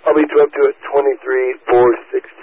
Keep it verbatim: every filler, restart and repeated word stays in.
I'll be up to it twenty-three, four, sixteen.